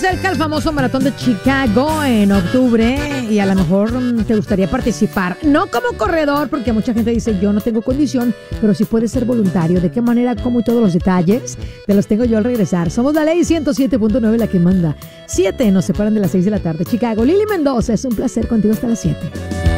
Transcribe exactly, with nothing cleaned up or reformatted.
Cerca el famoso maratón de Chicago en octubre y a lo mejor mm, te gustaría participar, no como corredor, porque mucha gente dice yo no tengo condición, pero sí puedes ser voluntario. ¿De qué manera, cómo y todos los detalles? Te los tengo yo al regresar. Somos la ley ciento siete punto nueve, la que manda. Siete nos separan de las seis de la tarde. Chicago, Lili Mendoza, es un placer contigo hasta las siete.